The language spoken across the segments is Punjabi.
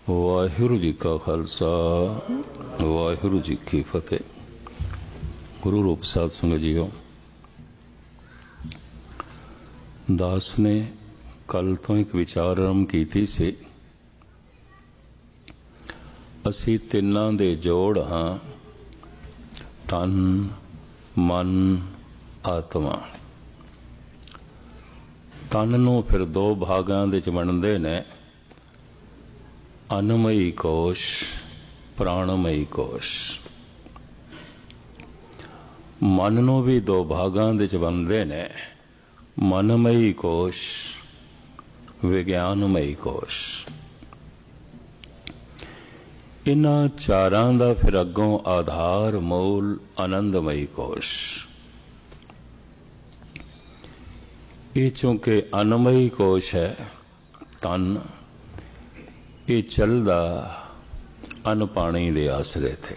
ਵਾਹਿਗੁਰੂ ਜੀ ਕਾ ਖਾਲਸਾ ਵਾਹਿਗੁਰੂ ਜੀ ਕੀ ਫਤਿਹ। ਗੁਰੂ ਰੂਪ ਸਾਧ ਸੰਗਤ ਜੀਓ, ਦਾਸ ਨੇ ਕੱਲ ਤੋਂ ਇੱਕ ਵਿਚਾਰ ਆਰੰਭ ਕੀਤੀ ਸੀ। ਅਸੀਂ ਤਿੰਨਾਂ ਦੇ ਜੋੜ ਹਾਂ, ਤਨ, ਮਨ, ਆਤਮਾ। ਤਨ ਨੂੰ ਫਿਰ ਦੋ ਭਾਗਾਂ ਦੇ ਚ ਵੰਡਦੇ ਨੇ, ਅਨਮਈ ਕੋਸ਼, ਪ੍ਰਾਣਮਈ ਕੋਸ਼। ਮਨ ਨੂੰ ਵੀ ਦੋ ਭਾਗਾਂ ਦੇ ਚ ਵੰਡਦੇ ਨੇ, ਮਨਮਈ ਕੋਸ਼, ਵਿਗਿਆਨਮਈ ਕੋਸ਼। ਇਨ੍ਹਾਂ ਚਾਰਾਂ ਦਾ ਫਿਰ ਅੱਗੋਂ ਆਧਾਰ ਮੂਲ ਆਨੰਦਮਈ ਕੋਸ਼। ਇਹ ਚੂੰਕਿ ਅਨਮਈ ਕੋਸ਼ ਹੈ, ਤਨ, ਇਹ ਚੱਲਦਾ ਅਨ ਪਾਣੀ ਦੇ ਆਸਰੇ ਤੇ।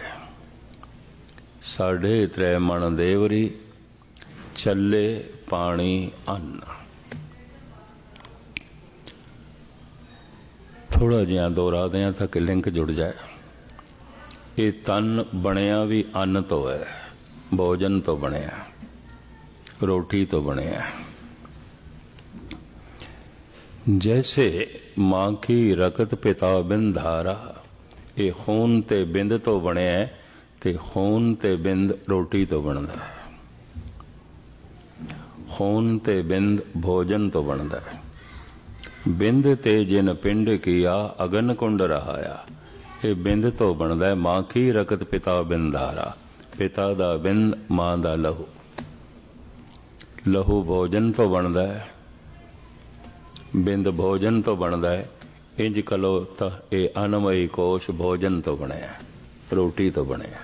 ਸਾਢੇ ਤ੍ਰੈ ਮਣ ਦੇਵਰੀ, ਚੱਲੇ ਪਾਣੀ ਅੰਨ। ਥੋੜਾ ਜਿਹਾ ਦੋਹਰਾ ਦਿਆਂ ਤੱਕ ਲਿੰਕ ਜੁੜ ਜਾਏ। ਇਹ ਤਨ ਬਣਿਆ ਵੀ ਅੰਨ ਤੋਂ ਹੈ, ਭੋਜਨ ਤੋਂ ਬਣਿਆ, ਰੋਟੀ ਤੋਂ ਬਣਿਆ। जैसे माँ की रकत पिता बिंद धारा, ये खून ते बिंद तो बने है, ते खून ते बिंद रोटी तो बनता है। खून ते बिंद भोजन तो बनता है। बिंद ते जिन पिंड किया अगन कुंड रहाया, ये बिंद तो बनता है। माँ की रकत पिता बिंद धारा, पिता दा बिंद, माँ दा लहू। लहू भोजन तो बनता है, बिंद भोजन तो बनता है। इंज कलो तो ये अनमई कोश भोजन तो बनया, रोटी तो बनया।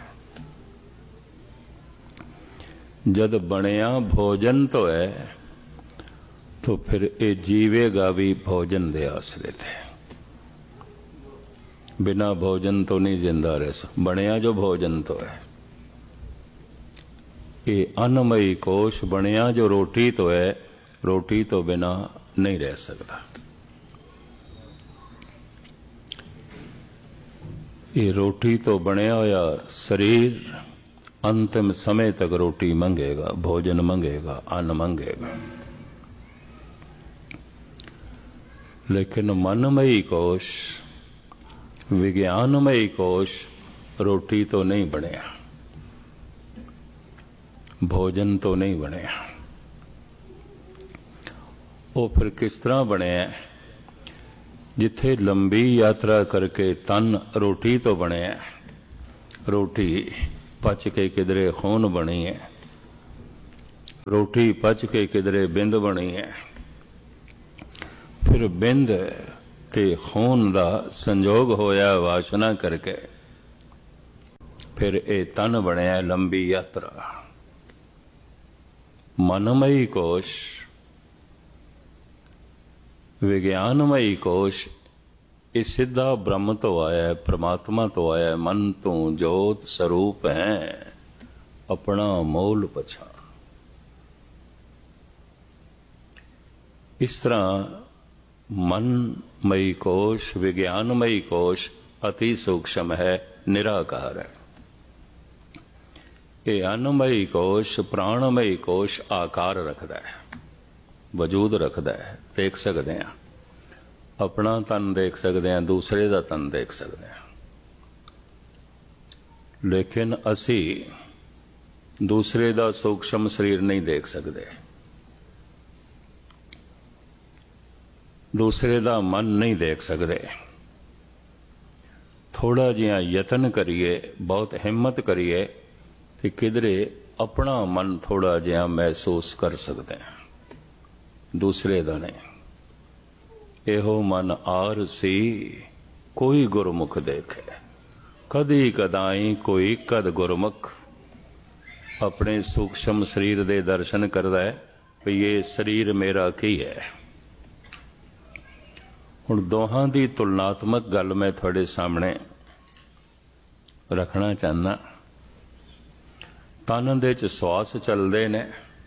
जद बनया भोजन तो है, तो फिर ये जीवेगा भी भोजन दे आसरे थे। बिना भोजन तो नहीं जिंदा रह सकता। बनया जो भोजन तो है, ये अनमई कोश बनया जो रोटी तो है, रोटी तो बिना नहीं रह सकता। ये रोटी तो बनया होया शरीर अंतिम समय तक रोटी मंगेगा, भोजन मंगेगा, अन्न मंगेगा। लेकिन मनमयी कोश, विज्ञानमयी कोश रोटी तो नहीं बनया, भोजन तो नहीं बनया। वो फिर किस तरह बने? जिथे लंबी यात्रा करके तन रोटी तो बने, रोटी पच के किधरे खून बनी है, रोटी पच के किधरे बिंद बनी है। फिर बिंद ते खून दा संजोग होया वासना करके, फिर ये तन बनया लंबी यात्रा। मनमयी कोश, विज्ञानमयी कोश, ये सिद्धा ब्रह्म तो आया है, परमात्मा तो आया है। मन तो जोत स्वरूप है, अपना मोल पछाण। इस तरह मनमयी कोश, विज्ञानमयी कोश अति सूक्ष्म है, निराकार है। ये अन्नमयी कोश, प्राणमयी कोश आकार रखता है, वजूद रखता है। देख सकते हैं, अपना तन देख सकते हैं, दूसरे का तन देख सकते हैं। लेकिन असी दूसरे का सूक्ष्म शरीर नहीं देख सकते, दूसरे का मन नहीं देख सकते। थोड़ा जिहा यतन करिए, बहुत हिम्मत करिए, तो किधरे अपना मन थोड़ा जिहा महसूस कर सकते हैं, दूसरे दा नहीं। एहो मन आर सी, कोई गुरमुख देखे, कदी कदाई कोई कद गुरमुख। अपने सूक्ष्म शरीर दे दर्शन करदा है भी ये शरीर मेरा की है। हुण दोहां दी तुलनात्मक गल मैं थोड़े सामने रखना चाहना। तन दे च श्वास चलदे ने,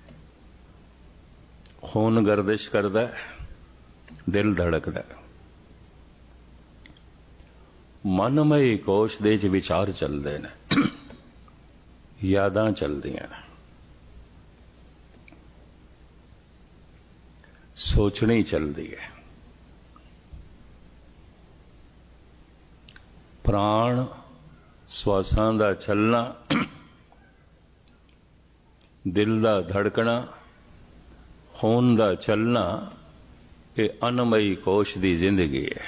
खून गर्दिश करदा है, दिल धड़कदा है। ਮਨਮਈ ਕੋਸ਼ ਦੇ ਚ ਵਿਚਾਰ ਚੱਲਦੇ ਨੇ, ਯਾਦਾਂ ਚੱਲਦੀਆਂ ਨੇ, ਸੋਚਣੀ ਚੱਲਦੀ ਹੈ। ਪ੍ਰਾਣ ਸਵਾਸਾਂ ਦਾ ਚੱਲਣਾ, ਦਿਲ ਦਾ ਧੜਕਣਾ, ਖੂਨ ਦਾ ਚੱਲਣਾ, ਇਹ ਅਨਮਈ ਕੋਸ਼ ਦੀ ਜ਼ਿੰਦਗੀ ਹੈ।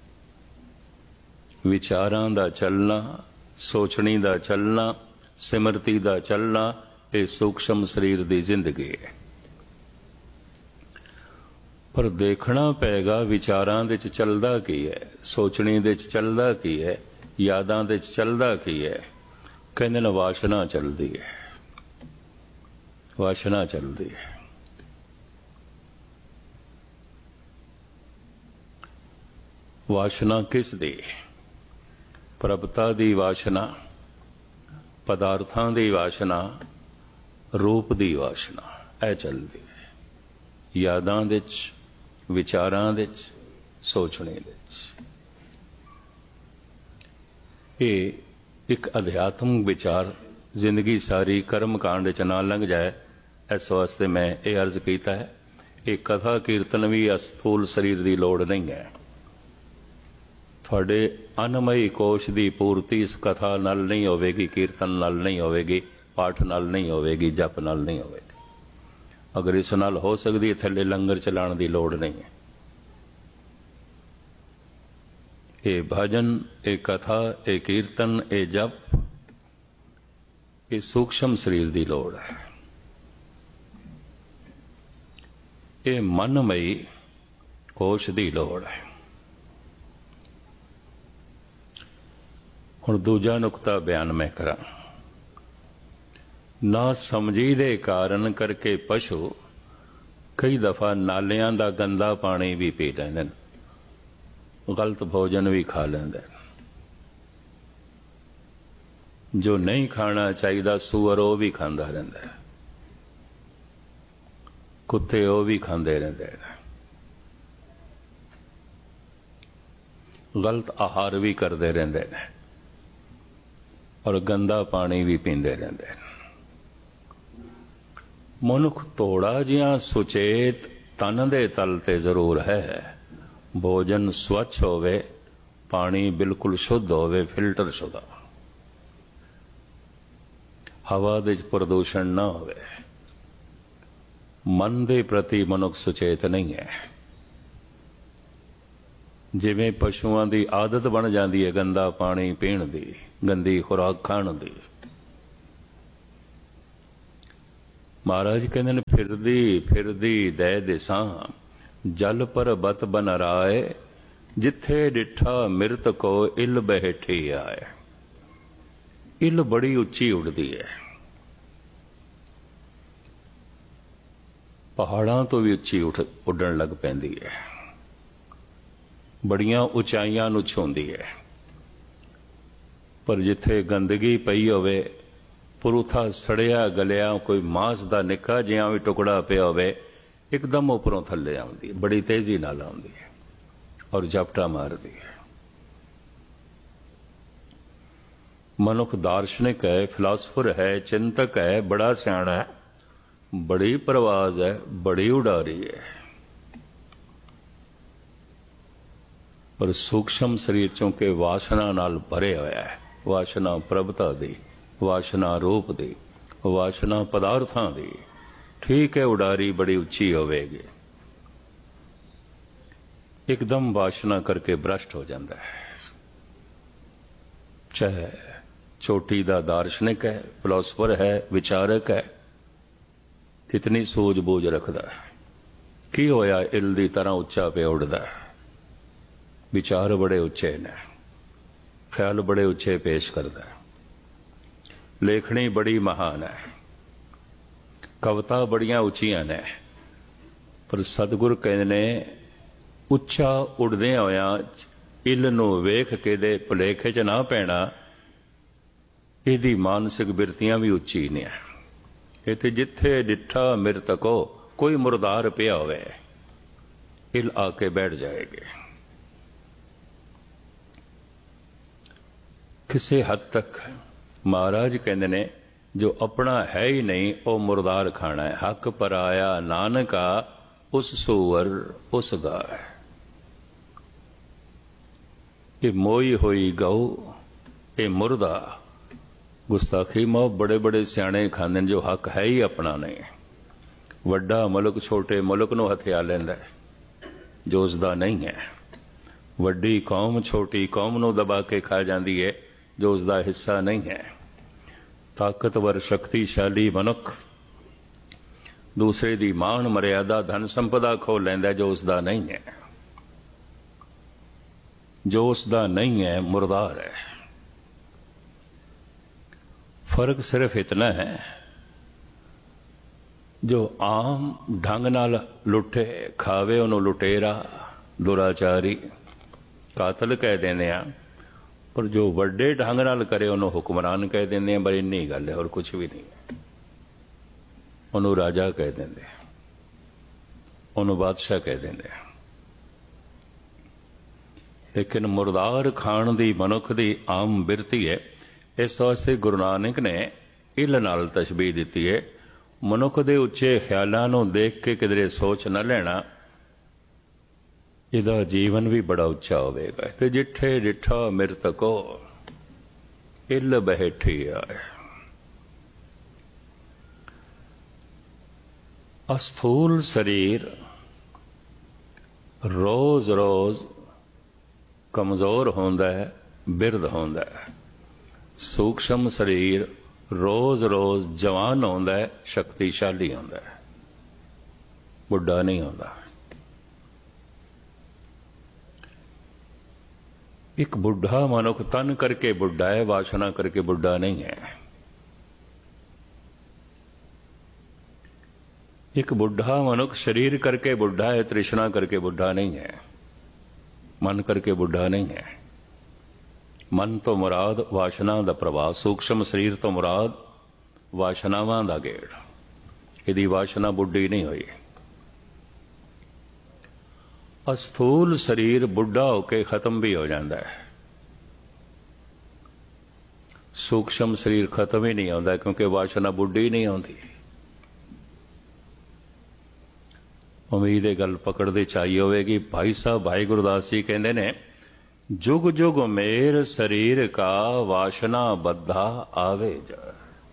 ਵਿਚਾਰਾਂ ਦਾ ਚੱਲਣਾ, ਸੋਚਣੀ ਦਾ ਚੱਲਣਾ, ਸਿਮਰਤੀ ਦਾ ਚੱਲਣਾ, ਇਹ ਸੂਖਸ਼ਮ ਸਰੀਰ ਦੀ ਜ਼ਿੰਦਗੀ ਹੈ। ਪਰ ਦੇਖਣਾ ਪਏਗਾ ਵਿਚਾਰਾਂ ਦੇ ਚ ਚੱਲਦਾ ਕੀ ਹੈ, ਸੋਚਣੀ ਦੇ ਚ ਚੱਲਦਾ ਕੀ ਹੈ, ਯਾਦਾਂ ਦੇ ਚ ਚੱਲਦਾ ਕੀ ਹੈ। ਕਹਿੰਦੇ ਨੇ ਵਾਸ਼ਨਾ ਚੱਲਦੀ ਹੈ, ਵਾਸ਼ਨਾ ਚੱਲਦੀ ਹੈ। ਵਾਸ਼ਨਾ ਕਿਸ ਦੀ? ਪ੍ਰਭਤਾ ਦੀ ਵਾਸ਼ਨਾ, ਪਦਾਰਥਾਂ ਦੀ ਵਾਸ਼ਨਾ, ਰੂਪ ਦੀ ਵਾਸ਼ਨਾ, ਇਹ ਚੱਲਦੀ ਹੈ। ਯਾਦਾਂ ਦੇ ਚ, ਵਿਚਾਰਾਂ ਦੇ ਚ, ਸੋਚਣੇ ਦੇ ਚ। ਇਹ ਇੱਕ ਅਧਿਆਤਮਿਕ ਵਿਚਾਰ ਜ਼ਿੰਦਗੀ ਸਾਰੀ ਕਰਮ ਕਾਂਡ ਚ ਨਾ ਲੰਘ ਜਾਏ, ਇਸ ਵਾਸਤੇ ਮੈਂ ਇਹ ਅਰਜ਼ ਕੀਤਾ ਹੈ। ਇਹ ਕਥਾ ਕੀਰਤਨ ਵੀ ਅਸਥੂਲ ਸਰੀਰ ਦੀ ਲੋੜ ਨਹੀਂ ਹੈ। ਤੁਹਾਡੇ ਅਨਮਈ ਕੋਸ਼ ਦੀ ਪੂਰਤੀ ਇਸ ਕਥਾ ਨਾਲ ਨਹੀਂ ਹੋਵੇਗੀ, ਕੀਰਤਨ ਨਾਲ ਨਹੀਂ ਹੋਵੇਗੀ, ਪਾਠ ਨਾਲ ਨਹੀਂ ਹੋਵੇਗੀ, ਜਪ ਨਾਲ ਨਹੀਂ ਹੋਵੇਗੀ। ਅਗਰ ਇਸ ਨਾਲ ਹੋ ਸਕਦੀ ਹੈ, ਥੱਲੇ ਲੰਗਰ ਚਲਾਉਣ ਦੀ ਲੋੜ ਨਹੀਂ ਹੈ। ਇਹ ਭਜਨ, ਇਹ ਕਥਾ, ਇਹ ਕੀਰਤਨ, ਇਹ ਜਪ, ਇਹ ਸੂਖਸ਼ਮ ਸਰੀਰ ਦੀ ਲੋੜ ਹੈ। ਇਹ ਮਨਮਈ ਕੋਸ਼ ਦੀ ਲੋੜ ਹੈ। ਹੁਣ ਦੂਜਾ ਨੁਕਤਾ ਬਿਆਨ ਮੈਂ ਕਰਾਂ। ਨਾ ਸਮਝੀ ਦੇ ਕਾਰਨ ਕਰਕੇ ਪਸ਼ੂ ਕਈ ਦਫਾ ਨਾਲਿਆਂ ਦਾ ਗੰਦਾ ਪਾਣੀ ਵੀ ਪੀ ਲੈਂਦੇ ਨੇ, ਗਲਤ ਭੋਜਨ ਵੀ ਖਾ ਲੈਂਦੇ ਨੇ। ਜੋ ਨਹੀਂ ਖਾਣਾ ਚਾਹੀਦਾ ਸੂਅਰ ਉਹ ਵੀ ਖਾਂਦਾ ਰਹਿੰਦਾ ਹੈ, ਕੁੱਤੇ ਉਹ ਵੀ ਖਾਂਦੇ ਰਹਿੰਦੇ ਨੇ, ਗਲਤ ਆਹਾਰ ਵੀ ਕਰਦੇ ਰਹਿੰਦੇ ਨੇ, ਔਰ ਗੰਦਾ ਪਾਣੀ ਵੀ ਪੀਂਦੇ ਰਹਿੰਦੇ ਨੇ। ਮਨੁੱਖ ਥੋੜਾ ਜਿਹਾ ਸੁਚੇਤ ਤਨ ਦੇ ਤਲ ਤੇ ਜ਼ਰੂਰ ਹੈ। ਭੋਜਨ ਸਵੱਛ ਹੋਵੇ, ਪਾਣੀ ਬਿਲਕੁਲ ਸ਼ੁੱਧ ਹੋਵੇ, ਫਿਲਟਰ ਸ਼ੁਦਾ, ਹਵਾ ਦੇ ਪ੍ਰਦੂਸ਼ਣ ਨਾ ਹੋਵੇ। ਮਨ ਦੇ ਪ੍ਰਤੀ ਮਨੁੱਖ ਸੁਚੇਤ ਨਹੀਂ ਹੈ। ਜਿਵੇਂ ਪਸ਼ੂਆਂ ਦੀ ਆਦਤ ਬਣ ਜਾਂਦੀ ਹੈ ਗੰਦਾ ਪਾਣੀ ਪੀਣ ਦੀ, ਗੰਦੀ ਖੁਰਾਕ ਖਾਣ ਦੀ। ਮਹਾਰਾਜ ਕਹਿੰਦੇ ਨੇ ਫਿਰਦੀ ਫਿਰਦੀ ਦੈ ਦਿਸਾਂ, ਜਲ ਪਰ ਬਤ ਬਨ ਰਾਏ, ਜਿੱਥੇ ਡਿਠਾ ਮਿਰਤ ਕੋ ਇਲ ਬਹਿਠੀ ਆਏ। ਇਲ ਬੜੀ ਉੱਚੀ ਉੱਡਦੀ ਹੈ, ਪਹਾੜਾਂ ਤੋਂ ਵੀ ਉੱਚੀ ਉੱਡਣ ਲੱਗ ਪੈਂਦੀ ਹੈ, ਬੜੀਆਂ ਉਚਾਈਆਂ ਨੂੰ ਛੂੰਹਦੀ ਹੈ। ਪਰ ਜਿੱਥੇ ਗੰਦਗੀ ਪਈ ਹੋਵੇ, ਪੁਰੂਥਾ ਸੜਿਆ ਗਲਿਆ ਕੋਈ ਮਾਂਸ ਦਾ ਨਿੱਕਾ ਜਿਹਾ ਵੀ ਟੁਕੜਾ ਪਿਆ ਹੋਵੇ, ਇੱਕਦਮ ਉੱਪਰੋਂ ਥੱਲੇ ਆਉਂਦੀ ਹੈ, ਬੜੀ ਤੇਜ਼ੀ ਨਾਲ ਆਉਂਦੀ ਹੈ ਔਰ ਝਪਟਾ ਮਾਰਦੀ ਹੈ। ਮਨੁੱਖ ਦਾਰਸ਼ਨਿਕ ਹੈ, ਫਿਲਾਸਫਰ ਹੈ, ਚਿੰਤਕ ਹੈ, ਬੜਾ ਸਿਆਣਾ ਹੈ, ਬੜੀ ਪ੍ਰਵਾਜ਼ ਹੈ, ਬੜੀ ਉਡਾਰੀ ਹੈ, ਪਰ ਸੂਖਸ਼ਮ ਸਰੀਰ ਚੋਂਕਿ ਵਾਸ਼ਨਾ ਨਾਲ ਭਰੇ ਹੋਇਆ ਹੈ। ਵਾਸ਼ਨਾ ਪ੍ਰਭਤਾ ਦੀ, ਵਾਸ਼ਨਾ ਰੂਪ ਦੀ, ਵਾਸ਼ਨਾ ਪਦਾਰਥਾਂ ਦੀ। ਠੀਕ ਹੈ, ਉਡਾਰੀ ਬੜੀ ਉੱਚੀ ਹੋਵੇਗੀ, ਇੱਕਦਮ ਵਾਸ਼ਨਾ ਕਰਕੇ ਭ੍ਰਸ਼ਟ ਹੋ ਜਾਂਦਾ ਹੈ। ਚਾਹੇ ਚੋਟੀ ਦਾ ਦਾਰਸ਼ਨਿਕ ਹੈ, ਫਿਲਾਸਫਰ ਹੈ, ਵਿਚਾਰਕ ਹੈ, ਕਿਤਨੀ ਸੂਝ-ਬੂਝ ਰੱਖਦਾ ਹੈ। ਕੀ ਹੋਇਆ ਇਲ ਦੀ ਤਰ੍ਹਾਂ ਉੱਚਾ ਪਿਆ ਉੱਡਦਾ ਹੈ। ਵਿਚਾਰ ਬੜੇ ਉੱਚੇ ਨੇ, ਖਿਆਲ ਬੜੇ ਉੱਚੇ ਪੇਸ਼ ਕਰਦਾ ਹੈ, ਲੇਖਣੀ ਬੜੀ ਮਹਾਨ ਹੈ, ਕਵਿਤਾ ਬੜੀਆਂ ਉੱਚੀਆਂ ਨੇ। ਪਰ ਸਤਿਗੁਰ ਕਹਿੰਦੇ ਨੇ ਉੱਚਾ ਉੱਡਦੇ ਹੋਇਆਂ ਇਲ ਨੂੰ ਵੇਖ ਕੇ ਦੇ ਭੁਲੇਖੇ 'ਚ ਨਾ ਪੈਣਾ। ਇਹਦੀ ਮਾਨਸਿਕ ਬਿਰਤੀਆਂ ਵੀ ਉੱਚੀ ਨੇ। ਇਹ ਤੇ ਜਿੱਥੇ ਡਿੱਠਾ ਮਿਰਤਕੋ, ਕੋਈ ਮੁਰਦਾਰ ਪਿਆ ਹੋਵੇ, ਇਲ ਆ ਕੇ ਬੈਠ ਜਾਏਗੀ। ਕਿਸੇ ਹੱਦ ਤੱਕ ਮਹਾਰਾਜ ਕਹਿੰਦੇ ਨੇ ਜੋ ਆਪਣਾ ਹੈ ਹੀ ਨਹੀਂ ਉਹ ਮੁਰਦਾਰ ਖਾਣਾ ਹੈ। ਹੱਕ ਪਰਾਇਆ ਨਾਨਕਾ ਉਸ ਸੂਰ ਉਸ ਗਾਏ। ਇਹ ਮੋਈ ਹੋਈ ਗਊ, ਇਹ ਮੁਰਦਾ ਗੁਸਤਾਖੀ ਮੋ ਬੜੇ ਬੜੇ ਸਿਆਣੇ ਖਾਂਦੇ ਨੇ ਜੋ ਹੱਕ ਹੈ ਹੀ ਆਪਣਾ ਨਹੀਂ। ਵੱਡਾ ਮੁਲਕ ਛੋਟੇ ਮੁਲਕ ਨੂੰ ਹਥਿਆ ਲੈਂਦਾ ਜੋ ਉਸਦਾ ਨਹੀਂ ਹੈ। ਵੱਡੀ ਕੌਮ ਛੋਟੀ ਕੌਮ ਨੂੰ ਦਬਾ ਕੇ ਖਾ ਜਾਂਦੀ ਹੈ ਜੋ ਉਸਦਾ ਹਿੱਸਾ ਨਹੀਂ ਹੈ। ਤਾਕਤਵਰ ਸ਼ਕਤੀਸ਼ਾਲੀ ਮਨੁੱਖ ਦੂਸਰੇ ਦੀ ਮਾਣ ਮਰਿਆਦਾ ਧਨ ਸੰਪਦਾ ਖੋਹ ਲੈਂਦਾ ਜੋ ਉਸਦਾ ਨਹੀਂ ਹੈ। ਜੋ ਉਸਦਾ ਨਹੀਂ ਹੈ ਮੁਰਦਾਰ ਹੈ। ਫਰਕ ਸਿਰਫ ਇਤਨਾ ਹੈ ਜੋ ਆਮ ਢੰਗ ਨਾਲ ਲੁੱਟੇ ਖਾਵੇ ਉਹਨੂੰ ਲੁਟੇਰਾ ਦੁਰਾਚਾਰੀ ਕਾਤਲ ਕਹਿ ਦਿੰਦੇ ਆ, ਪਰ ਜੋ ਵੱਡੇ ਢੰਗ ਨਾਲ ਕਰੇ ਉਹਨੂੰ ਹੁਕਮਰਾਨ ਕਹਿ ਦਿੰਦੇ ਆ। ਪਰ ਇੰਨੀ ਗੱਲ ਹੈ, ਹੋਰ ਕੁਝ ਵੀ ਨਹੀਂ। ਉਹਨੂੰ ਰਾਜਾ ਕਹਿ ਦਿੰਦੇ, ਉਹਨੂੰ ਬਾਦਸ਼ਾਹ ਕਹਿ ਦਿੰਦੇ। ਲੇਕਿਨ ਮੁਰਦਾਰ ਖਾਣ ਦੀ ਮਨੁੱਖ ਦੀ ਆਮ ਬਿਰਤੀ ਹੈ। ਇਸ ਵਾਸਤੇ ਗੁਰੂ ਨਾਨਕ ਨੇ ਇੱਲ ਨਾਲ ਤਸ਼ਬੀਹ ਦਿੱਤੀ ਹੈ। ਮਨੁੱਖ ਦੇ ਉੱਚੇ ਖਿਆਲਾਂ ਨੂੰ ਦੇਖ ਕੇ ਕਿਧਰੇ ਸੋਚ ਨਾ ਲੈਣਾ, ਇਹਦਾ ਜੀਵਨ ਵੀ ਬੜਾ ਉੱਚਾ ਹੋਵੇਗਾ। ਤੇ ਜਿੱਠੇ ਡਿਠਾ ਮਿਰਤਕੋ ਇੱਲ ਬੈਠੀ ਆਏ। ਅਸਥੂਲ ਸਰੀਰ ਰੋਜ਼ ਰੋਜ਼ ਕਮਜ਼ੋਰ ਹੁੰਦਾ ਹੈ, ਬਿਰਧ ਹੁੰਦਾ ਹੈ। ਸੂਖਸ਼ਮ ਸਰੀਰ ਰੋਜ਼ ਰੋਜ਼ ਜਵਾਨ ਹੁੰਦਾ ਹੈ, ਸ਼ਕਤੀਸ਼ਾਲੀ ਹੁੰਦਾ ਹੈ, ਬੁੱਢਾ ਨਹੀਂ ਹੁੰਦਾ। ਇੱਕ ਬੁੱਢਾ ਮਨੁੱਖ ਤਨ ਕਰਕੇ ਬੁੱਢਾ ਹੈ, ਵਾਸ਼ਨਾ ਕਰਕੇ ਬੁੱਢਾ ਨਹੀਂ ਹੈ। ਇੱਕ ਬੁੱਢਾ ਮਨੁੱਖ ਸਰੀਰ ਕਰਕੇ ਬੁੱਢਾ ਹੈ, ਤ੍ਰਿਸ਼ਨਾ ਕਰਕੇ ਬੁੱਢਾ ਨਹੀਂ ਹੈ, ਮਨ ਕਰਕੇ ਬੁੱਢਾ ਨਹੀਂ ਹੈ। ਮਨ ਤੋਂ ਮੁਰਾਦ ਵਾਸ਼ਨਾ ਦਾ ਪ੍ਰਭਾਵ, ਸੂਖਸ਼ਮ ਸਰੀਰ ਤੋਂ ਮੁਰਾਦ ਵਾਸ਼ਨਾਵਾਂ ਦਾ ਗੇੜ। ਇਹਦੀ ਵਾਸ਼ਨਾ ਬੁੱਢੀ ਨਹੀਂ ਹੋਈ। ਅਸਥੂਲ ਸਰੀਰ ਬੁੱਢਾ ਹੋ ਕੇ ਖਤਮ ਵੀ ਹੋ ਜਾਂਦਾ ਹੈ। ਸੂਖਸ਼ਮ ਸਰੀਰ ਖਤਮ ਹੀ ਨਹੀਂ ਹੁੰਦਾ ਕਿਉਂਕਿ ਵਾਸ਼ਨਾ ਬੁੱਢੀ ਨਹੀਂ ਆਉਂਦੀ। ਉਮੀਦ ਇਹ ਗੱਲ ਪਕੜਦੇ ਚਾਹੀ ਹੋਵੇਗੀ। ਭਾਈ ਸਾਹਿਬ ਭਾਈ ਗੁਰਦਾਸ ਜੀ ਕਹਿੰਦੇ ਨੇ, ਜੁਗ ਜੁਗ ਮੇਰ ਸਰੀਰ ਕਾ ਵਾਸ਼ਨਾ ਬੱਧਾ ਆਵੇ ਜਾ।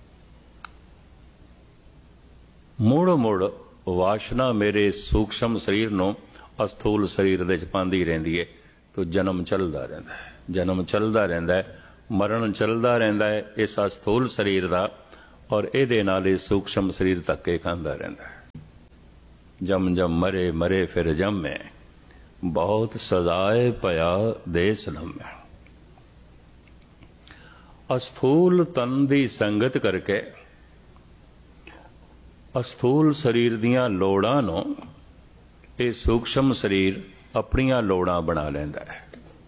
ਮੁੜ ਮੁੜ ਵਾਸ਼ਨਾ ਮੇਰੇ ਸੂਖਸ਼ਮ ਸਰੀਰ ਨੂੰ ਅਸਥੂਲ ਸਰੀਰ ਦੇ ਚ ਪਾਉਂਦੀ ਰਹਿੰਦੀ ਹੈ। ਤੋ ਜਨਮ ਚੱਲਦਾ ਰਹਿੰਦਾ ਹੈ, ਜਨਮ ਚੱਲਦਾ ਰਹਿੰਦਾ ਹੈ, ਮਰਨ ਚੱਲਦਾ ਰਹਿੰਦਾ ਹੈ ਇਸ ਅਸਥੂਲ ਸਰੀਰ ਦਾ। ਔਰ ਇਹਦੇ ਨਾਲ ਇਹ ਸੂਖਸ਼ਮ ਸਰੀਰ ਧੱਕੇ ਖਾਂਦਾ ਰਹਿੰਦਾ ਹੈ। ਜਮ ਜਮ ਮਰੇ ਮਰੇ ਫਿਰ ਜੰਮੇ, ਬਹੁਤ ਸਜ਼ਾਏ ਪਿਆ ਦੇਸ ਲੰਮੇ। ਅਸਥੂਲ ਤਨ ਦੀ ਸੰਗਤ ਕਰਕੇ ਅਸਥੂਲ ਸਰੀਰ ਦੀਆਂ ਲੋੜਾਂ ਨੂੰ ਇਹ ਸੂਖਸ਼ਮ ਸਰੀਰ ਆਪਣੀਆਂ ਲੋੜਾਂ ਬਣਾ ਲੈਂਦਾ ਹੈ।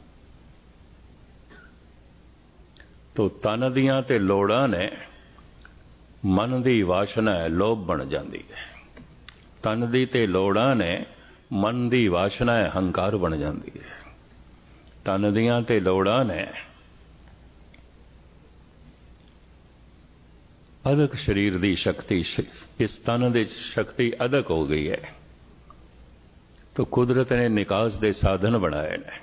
ਤੋ ਤਨ ਦੀਆਂ ਤੇ ਲੋੜਾਂ ਨੇ ਮਨ ਦੀ ਵਾਸ਼ਨਾ ਹੈ, ਲੋਭ ਬਣ ਜਾਂਦੀ ਹੈ। ਤਨ ਦੀ ਤੇ ਲੋੜਾਂ ਨੇ ਮਨ ਦੀ ਵਾਸ਼ਨਾ ਹੈ, ਹੰਕਾਰ ਬਣ ਜਾਂਦੀ ਹੈ। ਤਨ ਦੀਆਂ ਤੇ ਲੋੜਾਂ ਨੇ ਅਦਕ ਸਰੀਰ ਦੀ ਸ਼ਕਤੀ, ਇਸ ਤਨ ਦੀ ਸ਼ਕਤੀ ਅਦਕ ਹੋ ਗਈ ਹੈ। ਤੋ ਕੁਦਰਤ ਨੇ ਨਿਕਾਸ ਦੇ ਸਾਧਨ ਬਣਾਏ ਨੇ।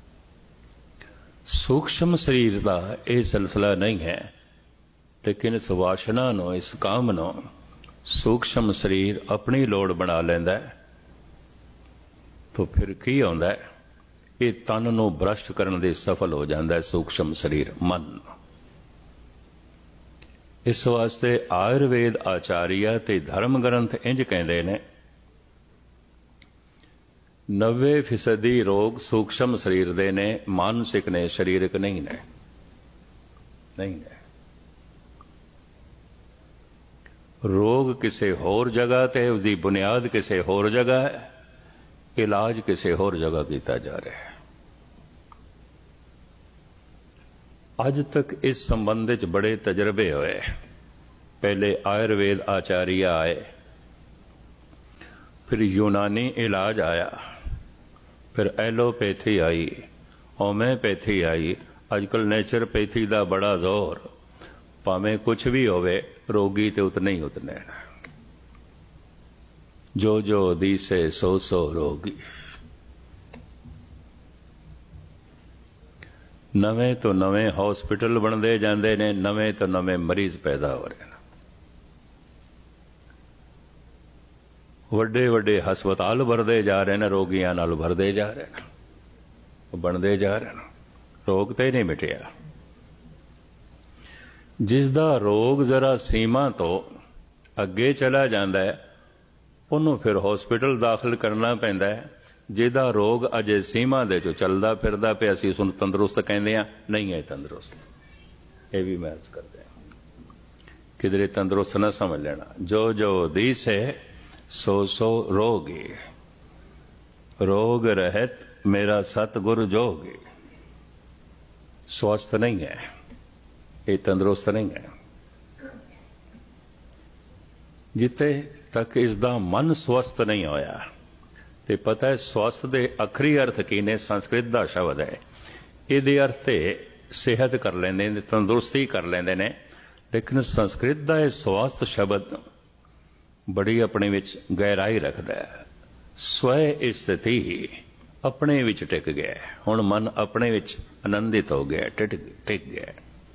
ਸੂਖਸ਼ਮ ਸਰੀਰ ਦਾ ਇਹ ਸਿਲਸਿਲਾ ਨਹੀਂ ਹੈ, ਲੇਕਿਨ ਇਸ ਵਾਸ਼ਨਾ ਨੂੰ, ਇਸ ਕਾਮ ਨੂੰ ਸੂਖਸ਼ਮ ਸਰੀਰ ਆਪਣੀ ਲੋੜ ਬਣਾ ਲੈਂਦਾ ਹੈ। ਤੋ ਫਿਰ ਕੀ ਹੁੰਦਾ ਹੈ? ਇਹ ਤਨ ਨੂੰ ਭ੍ਰਸ਼ਟ ਕਰਨ ਦੇ ਸਫਲ ਹੋ ਜਾਂਦਾ ਹੈ ਸੂਖਸ਼ਮ ਸਰੀਰ, ਮਨ। ਇਸ ਵਾਸਤੇ ਆਯੁਰਵੇਦ ਆਚਾਰੀਆ ਤੇ ਧਰਮ ਗ੍ਰੰਥ ਇੰਜ ਕਹਿੰਦੇ ਨੇ, 90% ਰੋਗ ਸੂਖਸ਼ਮ ਸਰੀਰ ਦੇ ਨੇ, ਮਾਨਸਿਕ ਨੇ, ਸਰੀਰਕ ਨਹੀਂ ਨੇ। ਨਹੀਂ ਨੇ। ਰੋਗ ਕਿਸੇ ਹੋਰ ਜਗ੍ਹਾ ਤੇ, ਉਸਦੀ ਬੁਨਿਆਦ ਕਿਸੇ ਹੋਰ ਜਗ੍ਹਾ ਹੈ, ਇਲਾਜ ਕਿਸੇ ਹੋਰ ਜਗ੍ਹਾ ਕੀਤਾ ਜਾ ਰਿਹਾ ਹੈ। ਅੱਜ ਤੱਕ ਇਸ ਸੰਬੰਧ ਵਿੱਚ ਬੜੇ ਤਜਰਬੇ ਹੋਏ। ਪਹਿਲੇ ਆਯੁਰਵੇਦ ਆਚਾਰੀਆ ਆਏ, ਫਿਰ ਯੂਨਾਨੀ ਇਲਾਜ ਆਇਆ, ਫਿਰ ਐਲੋਪੈਥੀ ਆਈ, ਹੋਮਿਓਪੈਥੀ ਆਈ, अजकल नेचरपैथी का बड़ा जोर, भावें कुछ भी होवे रोगी ते उतने ही उतने। जो जो दीसे सो सो रोगी। नवें तो नवें हॉस्पिटल बनते जाते ने, नवें तो नवें मरीज पैदा हो रहे हैं। वड्डे वड्डे हस्पताल भरते जा रहे हैं, रोगियां नाल भरते जा रहे हैं, बनते जा रहे हैं। रोग तो नहीं मिटिया। जिसदा रोग जरा सीमा तो अगे चला जाता है उन्होंने फिर हॉस्पिटल दाखिल करना पैंदा है। जिहदा रोग अजे सीमा दे चो चलदा फिरदा पे असीं उस तंदुरुस्त कहंदे आ, नहीं है तंदुरुस्त। ये भी महसूस करते हैं, किधरे तंदुरुस्त ना समझ लेना। जो जो दीसे सो सो रोगी, रोग रहत मेरा सतगुरु जोगी। स्वस्थ नहीं है, ये तंदुरुस्त नहीं है। जिथे तक इसका मन स्वस्थ नहीं होया ते पता है स्वस्थ दे अखरी अर्थ की ने, संस्कृत का शब्द है। ये अर्थ ते सेहत कर लेंदे ने, तंदुरुस्ती कर लेंदे ने, लेकिन संस्कृत का यह स्वस्थ शब्द बड़ी अपने विच गहराई रखता है। स्वय स्थिति अपने विच टिक गया, हुण मन अपने विच आनंदित हो गया, टिक गया।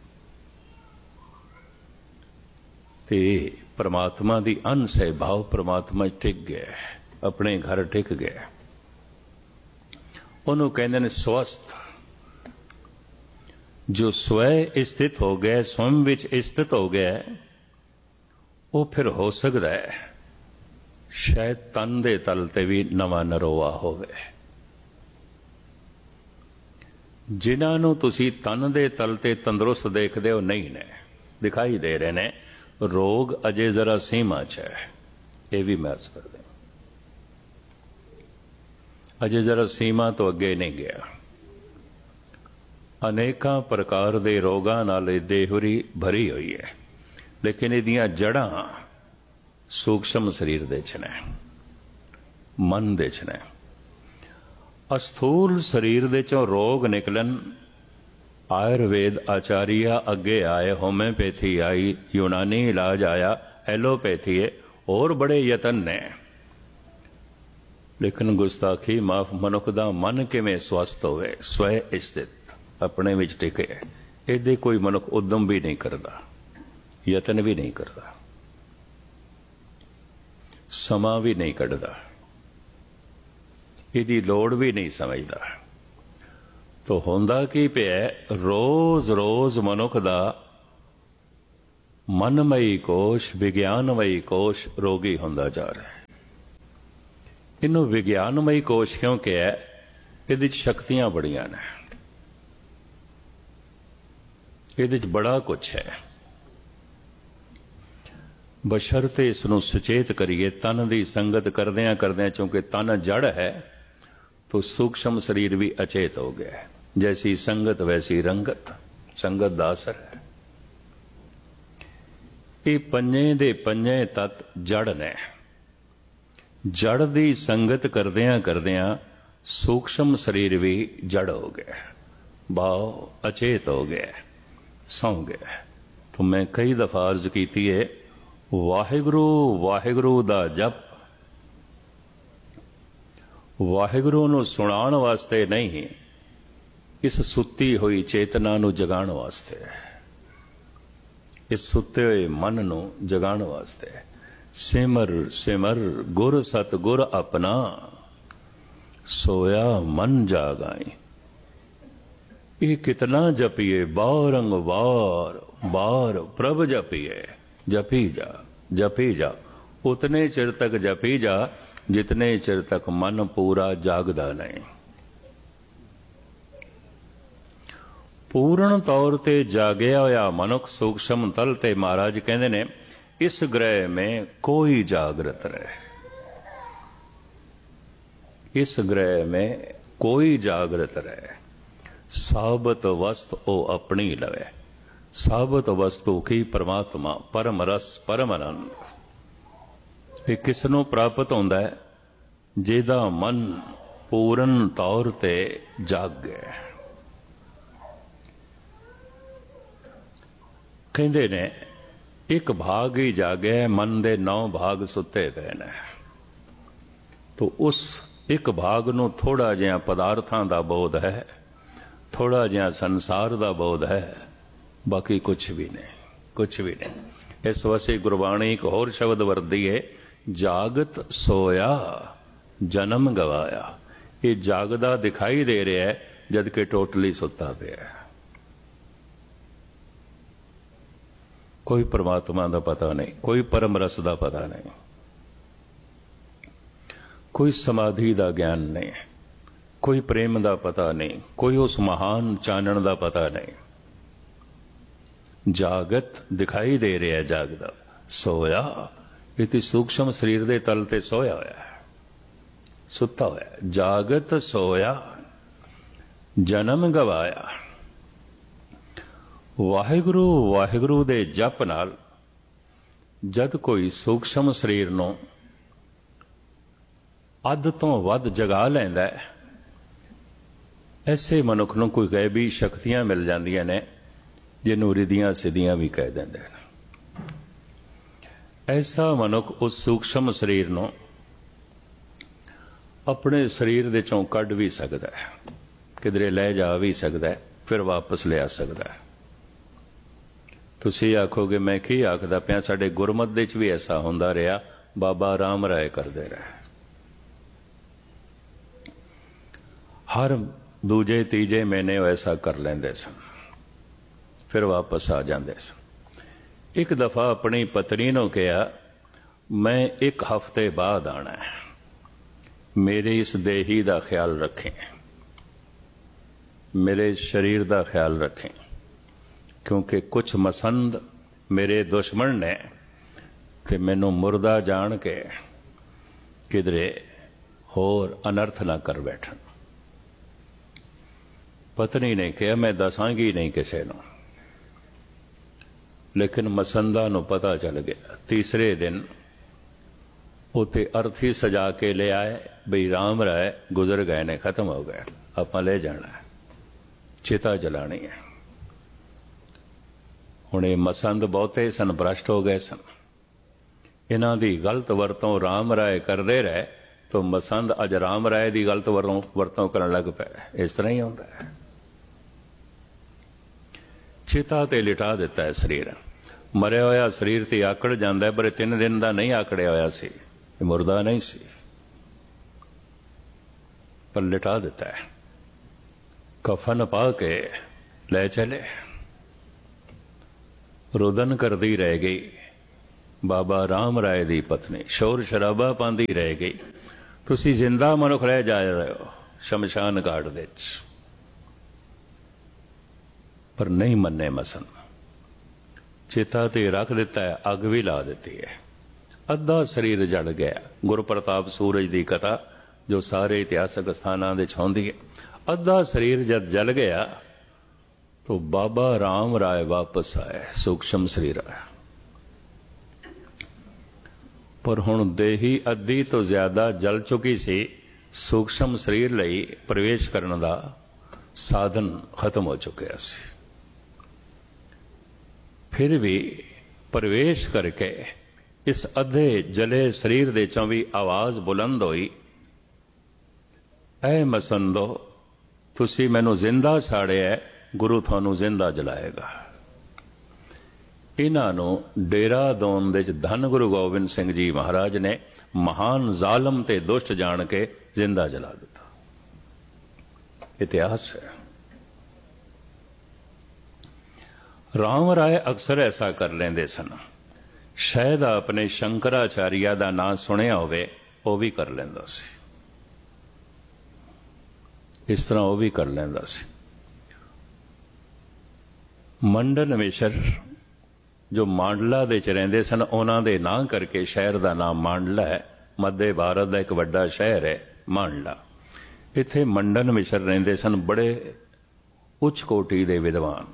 ते परमात्मा की अंश है, भाव परमात्मा टिक गया, अपने घर टिक गया। उन्होंने कहते हैं स्वस्थ। जो स्वय स्थित हो गया, स्वयं विच स्थित हो गया, वो फिर हो सकता है शायद तन दे तल ते भी नवा नरोवा होवे। जिन्होंने तुसी तन दे तल ते तंदुरुस्त देखते हो, नहीं ने दिखाई दे रहे ने, रोग अजे जरा सीमा च है। ये भी महसूस कर दें, अजे जरा सीमा तो अगे नहीं गया। अनेका प्रकार दे रोगां नाल देहरी भरी हुई है, लेकिन इहदियां जड़ां सूक्ष्म शरीर दे च ने, मन दे च ने। अस्थूल शरीर दे चों रोग निकलन, आयुर्वेद आचार्य अगे आए, होम्योपैथी आई, यूनानी इलाज आया, एलोपैथी है, और बड़े यतन ने। लेकिन गुस्ताखी माफ, मनुख दा मन किवें स्वस्थ होवे, स्वय स्थित अपने विच टिके, इहदे कोई मनुख उद्यम भी नहीं करता, यतन भी नहीं करता, समा भी नहीं कढ़दा, इहदी लोड़ भी नहीं समझदा। तो होंदा की पिया, रोज रोज मनुख दा मनमयी कोश, विज्ञानमयी कोश रोगी होंदा जा रहा है। इनू विज्ञानमयी कोश क्यों कहा? इहदे च शक्तियां बड़ियां ने, इहदे च बड़ा कुछ है। बशर्ते इसनू सुचेत करिए। तन की संगत करदियां करदियां, चूंकि तन जड़ है तो सूक्ष्म शरीर भी अचेत हो गया है। जैसी संगत वैसी रंगत, संगत दा असर है। ये पंजे दे पंजे तत्त जड़ ने। जड़ की संगत करदियां करदियां सूक्ष्म शरीर भी जड़ हो गया, भाव अचेत हो गया, सौ गया। तो मैं कई दफा अर्ज की है, वाहिगुरु वाहिगुरु दा जप वाहिगुरु नूं सुणाण वास्ते नहीं, इस सुत्ती हुई चेतना नूं जगाण वास्ते, इस सुते हुए मन नूं जगाण वास्ते। सिमर सिमर गुर सतगुर अपना, सोया मन जागाई। ये कितना जपिए, बारंग बार बार प्रभ जपिए, जपी जा, उतने चिर तक जपी जा जितने चिर तक मन पूरा जागदा नहीं। पूर्ण तौर ते जागया होया मनुख सूक्ष्म तल ते महाराज कहंदे ने, इस ग्रह में कोई जागृत रहे, इस ग्रह में कोई जागृत रहे। साबत वस्तु ओ अपनी लवे, साबत वस्तु की परमात्मा, परम रस, परम आनंद। ये किसनों प्राप्त होंदा है? जिहदा मन पूर्ण तौर ते जाग गया। ਕਹਿੰਦੇ ਨੇ ਇੱਕ ਭਾਗ ਹੀ ਜਾਗਿਆ, ਮਨ ਦੇ 9 ਭਾਗ ਸੁੱਤੇ ਪਏ ਨੇ। ਤੋ ਉਸ ਇੱਕ ਭਾਗ ਨੂੰ ਥੋੜਾ ਜਿਹਾ ਪਦਾਰਥਾਂ ਦਾ ਬੋਧ ਹੈ, ਥੋੜਾ ਜਿਹਾ ਸੰਸਾਰ ਦਾ ਬੋਧ ਹੈ, ਬਾਕੀ ਕੁਛ ਵੀ ਨਹੀਂ, ਕੁਛ ਵੀ ਨਹੀਂ। ਇਸ ਵਾਸਤੇ ਗੁਰਬਾਣੀ ਇੱਕ ਹੋਰ ਸ਼ਬਦ ਵਰਤਦੀ ਹੈ, ਜਾਗਤ ਸੋਇਆ ਜਨਮ ਗਵਾਇਆ। ਇਹ ਜਾਗਦਾ ਦਿਖਾਈ ਦੇ ਰਿਹਾ ਹੈ ਜਦ ਕਿ ਟੋਟਲੀ ਸੁੱਤਾ ਪਿਆ ਹੈ। ਕੋਈ परमात्मा ਦਾ ਪਤਾ ਨਹੀਂ, ਕੋਈ परम रस ਦਾ ਪਤਾ ਨਹੀਂ, ਕੋਈ समाधि ਦਾ ਗਿਆਨ ਨਹੀਂ, ਕੋਈ ਪ੍ਰੇਮ ਦਾ ਪਤਾ ਨਹੀਂ, ਕੋਈ ਉਸ ਮਹਾਨ ਚਾਨਣ ਦਾ ਪਤਾ ਨਹੀਂ। ਜਾਗਤ ਦਿਖਾਈ ਦੇ ਰਿਹਾ, ਜਾਗਦਾ ਸੋਇਆ। ਇਹ ਸੂਖਸ਼ਮ ਸਰੀਰ ਦੇ ਤਲ ਤੇ ਸੋਇਆ ਹੋਇਆ ਹੈ, ਸੁੱਤਾ ਹੋਇਆ। ਜਾਗਤ ਸੋਇਆ ਜਨਮ ਗਵਾਇਆ। ਵਾਹਿਗੁਰੂ ਵਾਹਿਗੁਰੂ ਦੇ ਜਪ ਨਾਲ ਜਦ ਕੋਈ ਸੂਖਸ਼ਮ ਸਰੀਰ ਨੂੰ ਅੱਧ ਤੋਂ ਵੱਧ ਜਗਾ ਲੈਂਦਾ ਹੈ, ਐਸੇ ਮਨੁੱਖ ਨੂੰ ਕੋਈ ਗੈਬੀ ਸ਼ਕਤੀਆਂ ਮਿਲ ਜਾਂਦੀਆਂ ਨੇ, ਜਿਹਨੂੰ ਰਿਧੀਆਂ ਸਿੱਧੀਆਂ ਵੀ ਕਹਿ ਦਿੰਦੇ ਨੇ। ਐਸਾ ਮਨੁੱਖ ਉਸ ਸੂਖਸ਼ਮ ਸਰੀਰ ਨੂੰ ਆਪਣੇ ਸਰੀਰ ਦੇ ਚੋਂ ਕੱਢ ਵੀ ਸਕਦਾ ਹੈ, ਕਿਧਰੇ ਲੈ ਜਾ ਵੀ ਸਕਦਾ ਹੈ, ਫਿਰ ਵਾਪਸ ਲਿਆ ਸਕਦਾ ਹੈ। ਤੁਸੀਂ ਆਖੋਗੇ ਮੈਂ ਕੀ ਆਖਦਾ ਪਿਆ, ਸਾਡੇ ਗੁਰਮਤ ਦੇ ਵਿੱਚ ਵੀ ਐਸਾ ਹੁੰਦਾ ਰਿਹਾ। ਬਾਬਾ ਰਾਮ ਰਾਏ ਕਰਦੇ ਰਹੇ, ਹਰ ਦੂਜੇ ਤੀਜੇ ਮਹੀਨੇ ਉਹ ਐਸਾ ਕਰ ਲੈਂਦੇ ਸਨ, ਫਿਰ ਵਾਪਸ ਆ ਜਾਂਦੇ ਸਨ। ਇੱਕ ਦਫਾ ਆਪਣੀ ਪਤਨੀ ਨੂੰ ਕਿਹਾ, ਮੈਂ 1 ਹਫ਼ਤੇ ਬਾਅਦ ਆਣਾ ਹੈ, ਮੇਰੇ ਇਸ ਦੇਹੀ ਦਾ ਖਿਆਲ ਰੱਖੇਂ, ਮੇਰੇ ਸਰੀਰ ਦਾ ਖਿਆਲ ਰੱਖੇਂ, ਕਿਉਂਕਿ ਕੁਝ ਮਸੰਦ ਮੇਰੇ ਦੁਸ਼ਮਣ ਨੇ ਤੇ ਮੈਨੂੰ ਮੁਰਦਾ ਜਾਣ ਕੇ ਕਿਧਰੇ ਹੋਰ ਅਨਰਥ ਨਾ ਕਰ ਬੈਠਣ। ਪਤਨੀ ਨੇ ਕਿਹਾ, ਮੈਂ ਦੱਸਾਂਗੀ ਨਹੀਂ ਕਿਸੇ ਨੂੰ। ਲੇਕਿਨ ਮਸੰਦਾਂ ਨੂੰ ਪਤਾ ਚੱਲ ਗਿਆ। ਤੀਸਰੇ ਦਿਨ ਉੱਥੇ ਅਰਥੀ ਸਜਾ ਕੇ ਲੈ ਆਏ, ਬਈ ਰਾਮ ਰਾਏ ਗੁਜ਼ਰ ਗਏ ਨੇ, ਖਤਮ ਹੋ ਗਏ, ਆਪਾਂ ਲੈ ਜਾਣਾ ਹੈ, ਚਿਤਾ ਜਲਾਣੀ ਹੈ। ਹੁਣ ਇਹ ਮਸੰਦ ਬਹੁਤੇ ਸਨ, ਭ੍ਰਸ਼ਟ ਹੋ ਗਏ ਸਨ। ਇਹਨਾਂ ਦੀ ਗਲਤ ਵਰਤੋਂ ਰਾਮ ਰਾਏ ਕਰਦੇ ਰਹੇ ਤਾਂ ਮਸੰਦ ਅੱਜ ਰਾਮ ਰਾਏ ਦੀ ਗਲਤ ਵਰਤੋਂ ਕਰਨ ਲੱਗ ਪਏ। ਇਸ ਤਰ੍ਹਾਂ ਹੀ ਹੁੰਦਾ ਹੈ। ਚਿਤਾ ਤੇ ਲਿਟਾ ਦਿੱਤਾ ਹੈ ਸਰੀਰ। ਮਰਿਆ ਹੋਇਆ ਸਰੀਰ ਤੇ ਆਕੜ ਜਾਂਦਾ, ਪਰ 3 ਦਿਨ ਦਾ ਨਹੀਂ ਆਕੜਿਆ ਹੋਇਆ ਸੀ, ਇਹ ਮੁਰਦਾ ਨਹੀਂ ਸੀ, ਪਰ ਲਿਟਾ ਦਿੱਤਾ ਹੈ। ਕਫਨ ਪਾ ਕੇ ਲੈ ਚਲੇ। ਰੋਦਨ ਕਰਦੀ ਰਹਿ ਗਈ ਬਾਬਾ ਰਾਮ ਰਾਏ ਦੀ ਪਤਨੀ, ਸ਼ੋਰ ਸ਼ਰਾਬਾ ਪਾਉਂਦੀ ਰਹਿ ਗਈ। ਤੁਸੀਂ ਜ਼ਿੰਦਾ ਮਨੁੱਖ ਰਹਿ ਜਾ ਰਹੇ ਹੋ ਸ਼ਮਸ਼ਾਨ ਘਾਟ ਦੇ ਵਿੱਚ, ਪਰ ਨਹੀਂ ਮੰਨੇ ਮਸਨ। ਚਿਤਾ ਤੇ ਰੱਖ ਦਿੱਤਾ ਹੈ, ਅੱਗ ਵੀ ਲਾ ਦਿੱਤੀ ਹੈ, ਅੱਧਾ ਸਰੀਰ ਜਲ ਗਿਆ। ਗੁਰਪ੍ਰਤਾਪ ਸੂਰਜ ਦੀ ਕਥਾ ਜੋ ਸਾਰੇ ਇਤਿਹਾਸਕ ਸਥਾਨਾਂ ਵਿੱਚ ਹੁੰਦੀ ਹੈ। ਅੱਧਾ ਸਰੀਰ ਜਦ ਜਲ ਗਿਆ तो बाबा राम राय वापस आए, सूक्ष्म शरीर आया। पर हुण देही अद्धी तो ज्यादा जल चुकी सी, सूक्ष्म शरीर लई प्रवेश करने का साधन खत्म हो चुका सी। फिर भी प्रवेश करके इस अद्धे जले शरीर दे चों भी आवाज बुलंद हुई, ऐ मसंदो तुसी मैनू जिंदा साड़िया, गुरु थानू जिंदा जलाएगा। इन्हां नू डेरादून दे धन गुरु गोबिंद सिंह जी महाराज ने महान जालम ते दुष्ट जान के जिंदा जला दिता। इतिहास है। राम राय अक्सर ऐसा कर लेंदे सन। शायद अपने शंकराचार्य दा नाम सुनिया होवे, वो भी कर लेंदा सी, इस तरह वो भी कर लेंदा सी। मंडन मिश्र जो मांडला दे च रहिंदे सन, उन्हां दे नां करके शहर दा नाम मांडला है। मध्य भारत दा एक वड्डा शहर है मांडला। इत्थे मंडन मिश्र रहिंदे सन, बड़े उच्च कोटि दे विद्वान।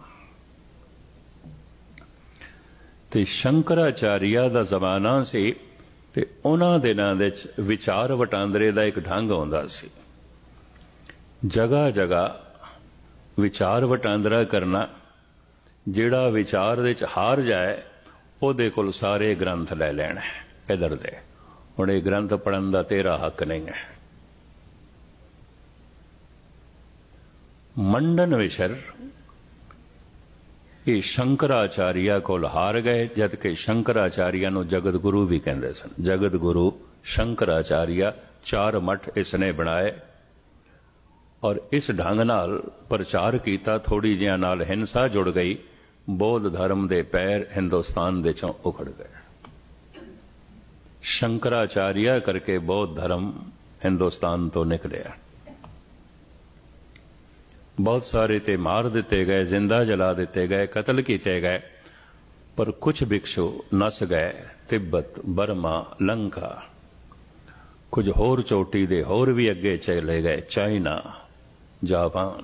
ते शंकराचार्य दा जमाना सी ते उन्हां दिनां दे विच विचार वटांदरे दा एक ढंग हुंदा सी। जगह जगह विचार वटांदरा करना ਜਿਹੜਾ ਵਿਚਾਰ ਦੇ ਚ ਹਾਰ ਜਾਏ ਉਹਦੇ ਕੋਲ ਸਾਰੇ ਗ੍ਰੰਥ ਲੈ ਲੈਣ ਇਧਰ ਦੇ। ਹੁਣ ਇਹ ਗ੍ਰੰਥ ਪੜ੍ਹਨ ਦਾ ਤੇਰਾ ਹੱਕ ਨਹੀਂ ਹੈ। ਮੰਡਨ ਵਿਸ਼ਰ ਇਹ ਸ਼ੰਕਰਾਚਾਰੀਆ ਕੋਲ ਹਾਰ ਗਏ, ਜਦ ਕਿ ਸ਼ੰਕਰਾਚਾਰੀਆ ਨੂੰ ਜਗਤ ਗੁਰੂ ਵੀ ਕਹਿੰਦੇ ਸਨ। ਜਗਤ ਗੁਰੂ ਸ਼ੰਕਰਾਚਾਰੀਆ 4 ਮੱਠ ਇਸਨੇ ਬਣਾਏ ਔਰ ਇਸ ਢੰਗ ਨਾਲ ਪ੍ਰਚਾਰ ਕੀਤਾ। ਥੋੜੀ ਜਿਹਾ ਨਾਲ ਹਿੰਸਾ ਜੁੜ ਗਈ, ਬੌਧ ਧਰਮ ਦੇ ਪੈਰ ਹਿੰਦੁਸਤਾਨ ਦੇ ਚੋਂ ਉਖੜ ਗਏ। ਸ਼ੰਕਰਾਚਾਰੀਆ ਕਰਕੇ ਬੌਧ ਧਰਮ ਹਿੰਦੁਸਤਾਨ ਤੋਂ ਨਿਕਲਿਆ। ਬਹੁਤ ਸਾਰੇ ਤੇ ਮਾਰ ਦਿੱਤੇ ਗਏ, ਜ਼ਿੰਦਾ ਜਲਾ ਦਿੱਤੇ ਗਏ, ਕਤਲ ਕੀਤੇ ਗਏ, ਪਰ ਕੁਝ ਭਿਕਸ਼ੂ ਨਸ ਗਏ। ਤਿੱਬਤ, ਬਰਮਾ, ਲੰਕਾ, ਕੁਝ ਹੋਰ ਚੋਟੀ ਦੇ ਹੋਰ ਵੀ ਅੱਗੇ ਚਲੇ ਗਏ, ਚਾਈਨਾ, ਜਾਪਾਨ।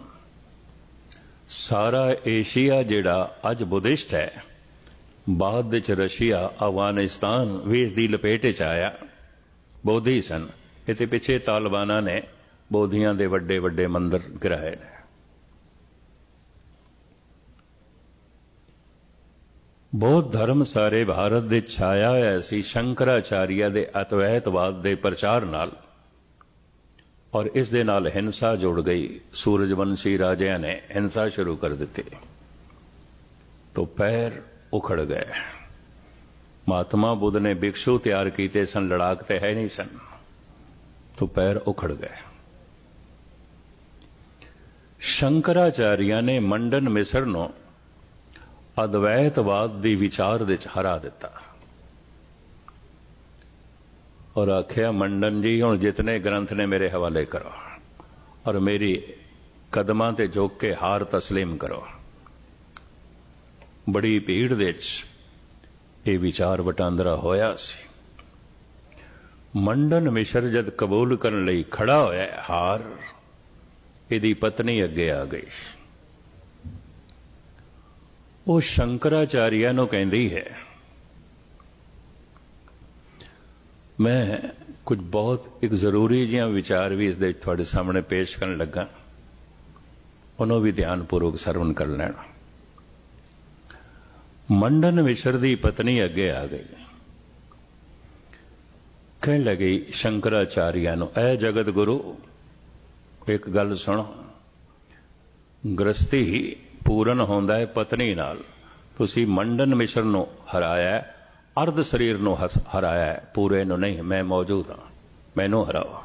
ਸਾਰਾ ਏਸ਼ੀਆ ਜਿਹੜਾ ਅੱਜ ਬੁੱਧਿਸਟ ਹੈ, ਬਾਅਦ ਵਿੱਚ ਰਸ਼ੀਆ, ਅਫਗਾਨਿਸਤਾਨ ਵੀ ਇਸ ਦੀ ਲਪੇਟ 'ਚ ਆਇਆ। ਬੋਧੀ ਸਨ। ਇਹਦੇ ਪਿੱਛੇ ਤਾਲਿਬਾਨਾਂ ਨੇ ਬੋਧੀਆਂ ਦੇ ਵੱਡੇ ਵੱਡੇ ਮੰਦਰ ਗਿਰਾਏ ਨੇ। ਬੌਧ ਧਰਮ ਸਾਰੇ ਭਾਰਤ ਦੇ ਛਾਇਆ ਹੋਇਆ ਸੀ ਸ਼ੰਕਰਾਚਾਰੀਆ ਦੇ ਅਦਵੈਤਵਾਦ ਦੇ ਪ੍ਰਚਾਰ ਨਾਲ, ਔਰ ਇਸ ਦੇ ਨਾਲ ਹਿੰਸਾ ਜੁੜ ਗਈ। ਸੂਰਜਵੰਸ਼ੀ ਰਾਜਿਆਂ ਨੇ ਹਿੰਸਾ ਸ਼ੁਰੂ ਕਰ ਦਿੱਤੀ ਤਾਂ ਪੈਰ ਉਖੜ ਗਏ। ਮਹਾਤਮਾ ਬੁੱਧ ਨੇ ਭਿਕਸ਼ੂ ਤਿਆਰ ਕੀਤੇ ਸਨ, ਲੜਾਕ ਤੇ ਹੈ ਨਹੀਂ ਸਨ, ਤਾਂ ਪੈਰ ਉਖੜ ਗਏ। ਸ਼ੰਕਰਾਚਾਰੀਆ ਨੇ ਮੰਡਨ ਮਿਸਰ ਨੂੰ ਅਦਵੈਤਵਾਦ ਦੀ ਵਿਚਾਰ ਦੇ ਚ ਹਰਾ ਦਿੱਤਾ ਔਰ ਆਖਿਆ, ਮੰਡਨ ਜੀ ਹੁਣ ਜਿਤਨੇ ਗ੍ਰੰਥ ਨੇ ਮੇਰੇ ਹਵਾਲੇ ਕਰੋ ਔਰ ਮੇਰੀ ਕਦਮਾਂ ਤੇ ਝੁਕ ਕੇ ਹਾਰ ਤਸਲੀਮ ਕਰੋ। ਬੜੀ ਭੀੜ ਦੇ ਚ ਇਹ ਵਿਚਾਰ ਵਟਾਂਦਰਾ ਹੋਇਆ ਸੀ। ਮੰਡਨ ਮਿਸ਼ਰ ਜਦ ਕਬੂਲ ਕਰਨ ਲਈ ਖੜਾ ਹੋਇਆ ਹਾਰ, ਇਹਦੀ ਪਤਨੀ ਅੱਗੇ ਆ ਗਈ। ਉਹ ਸ਼ੰਕਰਾਚਾਰੀਆ ਨੂੰ ਕਹਿੰਦੀ ਹੈ, ਮੈਂ ਕੁਝ ਬਹੁਤ ਇੱਕ ਜ਼ਰੂਰੀ ਜਿਹਾ ਵਿਚਾਰ ਵੀ ਇਸ ਦੇ ਤੁਹਾਡੇ ਸਾਹਮਣੇ ਪੇਸ਼ ਕਰਨ ਲੱਗਾ, ਉਹਨੂੰ ਵੀ ਧਿਆਨਪੂਰਵਕ ਸਰਵਣ ਕਰ ਲੈਣਾ। ਮੰਡਨ ਮਿਸ਼ਰ ਦੀ ਪਤਨੀ ਅੱਗੇ ਆ ਗਈ, ਕਹਿਣ ਲੱਗੀ ਸ਼ੰਕਰਾਚਾਰੀਆ ਨੂੰ, ਐ ਜਗਤ ਗੁਰੂ ਇੱਕ ਗੱਲ ਸੁਣੋ, ਗ੍ਰਸਤੀ ਹੀ ਪੂਰਨ ਹੁੰਦਾ ਹੈ ਪਤਨੀ ਨਾਲ। ਤੁਸੀਂ ਮੰਡਨ ਮਿਸ਼ਰ ਨੂੰ ਹਰਾਇਆ, ਅਰਧ ਸਰੀਰ ਨੂੰ ਹਰਾਇਆ, ਪੂਰੇ ਨੂੰ ਨਹੀਂ। ਮੈਂ ਮੌਜੂਦ ਹਾਂ, ਮੈਨੂੰ ਹਰਾਓ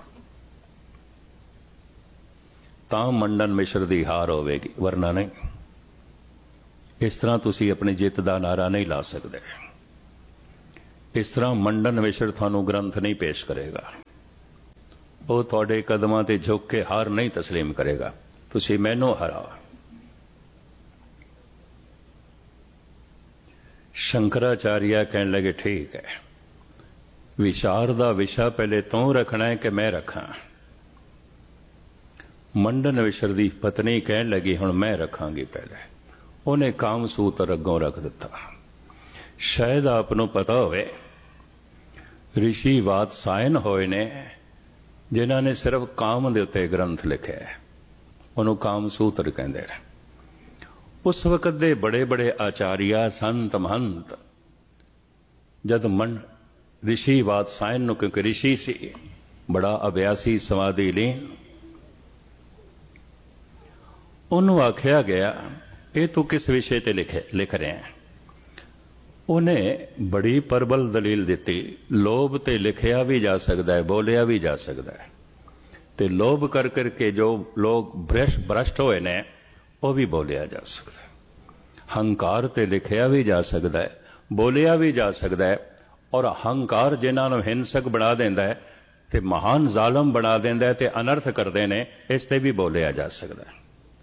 ਤਾਂ ਮੰਡਨ ਮਿਸ਼ਰ ਦੀ ਹਾਰ ਹੋਵੇਗੀ, ਵਰਨਾ ਨਹੀਂ। ਇਸ ਤਰ੍ਹਾਂ ਤੁਸੀਂ ਆਪਣੀ ਜਿੱਤ ਦਾ ਨਾਰਾ ਨਹੀਂ ਲਾ ਸਕਦੇ। ਇਸ ਤਰ੍ਹਾਂ ਮੰਡਨ ਮਿਸ਼ਰ ਤੁਹਾਨੂੰ ਗ੍ਰੰਥ ਨਹੀਂ ਪੇਸ਼ ਕਰੇਗਾ, ਉਹ ਤੁਹਾਡੇ ਕਦਮਾਂ ਤੇ ਝੁਕ ਕੇ ਹਾਰ ਨਹੀਂ ਤਸਲੀਮ ਕਰੇਗਾ। ਤੁਸੀਂ ਮੈਨੂੰ ਹਰਾਓ। ਸ਼ੰਕਰਾਚਾਰੀਆ ਕਹਿਣ ਲੱਗੇ, ਠੀਕ ਹੈ, ਵਿਚਾਰ ਦਾ ਵਿਸ਼ਾ ਪਹਿਲੇ ਤੂੰ ਰੱਖਣਾ ਹੈ ਕਿ ਮੈਂ ਰੱਖਾਂ? ਮੰਡਨ ਮਿਸ਼ਰ ਦੀ ਪਤਨੀ ਕਹਿਣ ਲੱਗੀ, ਹੁਣ ਮੈਂ ਰੱਖਾਂਗੀ ਪਹਿਲੇ। ਉਹਨੇ ਕਾਮ ਸੂਤਰ ਅੱਗੋਂ ਰੱਖ ਦਿੱਤਾ। ਸ਼ਾਇਦ ਆਪ ਨੂੰ ਪਤਾ ਹੋਵੇ, ਰਿਸ਼ੀ ਵਾਤਸਾਇਨ ਹੋਏ ਨੇ ਜਿਨ੍ਹਾਂ ਨੇ ਸਿਰਫ ਕਾਮ ਦੇ ਉੱਤੇ ਗ੍ਰੰਥ ਲਿਖਿਆ, ਉਹਨੂੰ ਕਾਮ ਸੂਤਰ ਕਹਿੰਦੇ ਨੇ। ਉਸ ਵਕਤ ਦੇ ਬੜੇ ਬੜੇ ਆਚਾਰੀਆ, ਸੰਤ, ਮਹੰਤ ਜਦ ਰਿਸ਼ੀ ਵਾਤਸਾਇਨ ਨੂੰ, ਕਿਉਂਕਿ ਰਿਸ਼ੀ ਸੀ, ਬੜਾ ਅਭਿਆਸੀ, ਸਮਾਧੀ ਲੀਨ, ਉਹਨੂੰ ਆਖਿਆ ਗਿਆ, ਇਹ ਤੂੰ ਕਿਸ ਵਿਸ਼ੇ ਤੇ ਲਿਖ ਰਿਹਾ? ਉਹਨੇ ਬੜੀ ਪ੍ਰਬਲ ਦਲੀਲ ਦਿੱਤੀ, ਲੋਭ ਤੇ ਲਿਖਿਆ ਵੀ ਜਾ ਸਕਦਾ ਹੈ, ਬੋਲਿਆ ਵੀ ਜਾ ਸਕਦਾ ਹੈ, ਤੇ ਲੋਭ ਕਰ ਕਰਕੇ ਜੋ ਲੋਕ ਭ੍ਰਸ਼ਟ ਹੋਏ ਨੇ ਉਹ ਵੀ ਬੋਲਿਆ ਜਾ ਸਕਦਾ ਹੈ। ਹੰਕਾਰ ਤੇ ਲਿਖਿਆ ਵੀ ਜਾ ਸਕਦਾ ਹੈ, ਬੋਲਿਆ ਵੀ ਜਾ ਸਕਦਾ ਹੈ, ਔਰ ਹੰਕਾਰ ਜਿਨ੍ਹਾਂ ਨੂੰ ਹਿੰਸਕ ਬਣਾ ਦਿੰਦਾ ਹੈ ਤੇ ਮਹਾਨ ਜ਼ਾਲਮ ਬਣਾ ਦਿੰਦਾ ਹੈ ਤੇ ਅਨਰਥ ਕਰਦੇ ਨੇ, ਇਸ ਤੇ ਵੀ ਬੋਲਿਆ ਜਾ ਸਕਦਾ ਹੈ।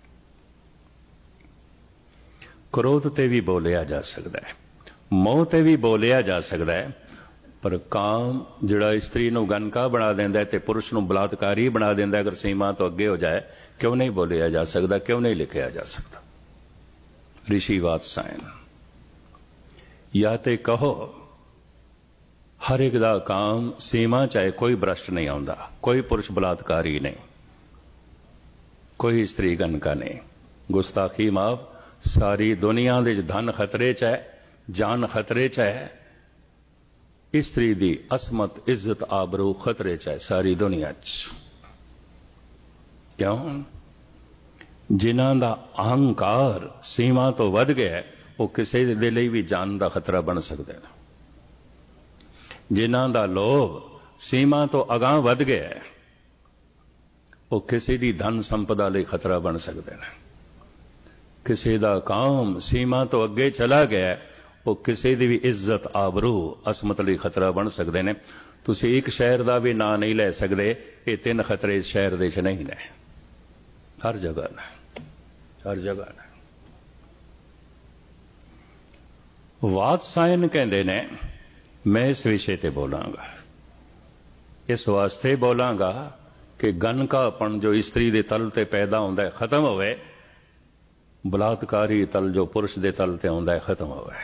ਕ੍ਰੋਧ ਤੇ ਵੀ ਬੋਲਿਆ ਜਾ ਸਕਦਾ ਹੈ, ਮੋਹ ਤੇ ਵੀ ਬੋਲਿਆ ਜਾ ਸਕਦਾ ਹੈ, ਪਰ ਕਾਮ ਜਿਹੜਾ ਇਸਤਰੀ ਨੂੰ ਗਨਕਾ ਬਣਾ ਦਿੰਦਾ ਹੈ ਤੇ ਪੁਰਸ਼ ਨੂੰ ਬਲਾਤਕਾਰੀ ਬਣਾ ਦਿੰਦਾ ਹੈ, ਅਗਰ ਸੀਮਾ ਤੋਂ ਅੱਗੇ ਹੋ ਜਾਏ, ਕਿਉਂ ਨਹੀਂ ਬੋਲਿਆ ਜਾ ਸਕਦਾ, ਕਿਉਂ ਨਹੀਂ ਲਿਖਿਆ ਜਾ ਸਕਦਾ? ਰਿਸ਼ੀ ਵਾਤਸਾਇਨ, ਜਾਂ ਤੇ ਕਹੋ ਹਰ ਇੱਕ ਦਾ ਕਾਮ ਸੀਮਾ ਚਾਹੇ, ਕੋਈ ਭ੍ਰਸ਼ਟ ਨਹੀਂ ਆਉਂਦਾ, ਕੋਈ ਪੁਰਸ਼ ਬਲਾਤਕਾਰੀ ਨਹੀਂ, ਕੋਈ ਇਸਤਰੀ ਗਨਕਾ ਨਹੀਂ, ਗੁਸਤਾਖੀ ਮਾਫ, सारी दुनिया दे धन खतरे च है, जान खतरे च है, इस्त्री दी असमत इज्जत आबरू खतरे च है सारी दुनिया च। क्यों? जिन्हां दा अहंकार सीमा तो वध गया वो किसी दे लई भी जान का खतरा बन सकते हैं। जिन्हां दा लोभ सीमा तो अगां वध गया वो किसी दी धन संपदा लई खतरा बन सकते हैं। किसी दा काम सीमा तो अगे चला गया वो किसी दी भी इज्जत आबरू असमत लई खतरा बन सकते हैं। तुसीं एक शहर का भी नाम नहीं ले सकते, ये 3 खतरे इस शहर दे च नहीं ने, हर जगह ने, हर जगह ने। वात्सायन कहते ने मैं इस विषय ते बोलांगा, इस वास्ते बोलांगा कि गनकापन जो स्त्री दे तल ते पैदा होंदा है खत्म होवे, बलात्कारी तल जो पुरुष दे तल ते होंदा है खत्म होवे।